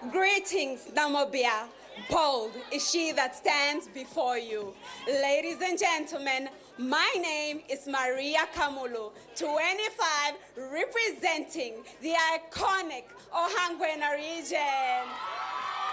Greetings, Namibia. Bold is she that stands before you. Ladies and gentlemen, my name is Maria Kamulu, 25, representing the iconic Ohangwena region.